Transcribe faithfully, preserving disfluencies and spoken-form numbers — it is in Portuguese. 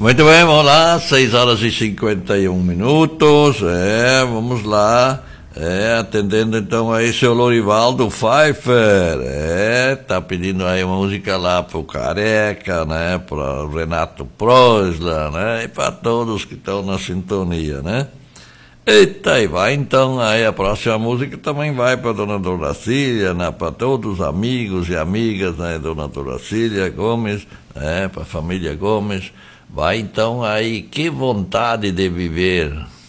Muito bem, vamos lá, seis horas e cinquenta e um minutos, é, vamos lá, é, atendendo então aí seu Lorivaldo Pfeiffer, é, tá pedindo aí uma música lá pro Careca, né, pro Renato Prosla, né, e para todos que estão na sintonia, né. Eita, e vai então, aí a próxima música também vai para Dona Doracília, né, para todos os amigos e amigas, né, Dona Doracília Gomes, né, para a família Gomes. Vai então aí, Que Vontade de Viver.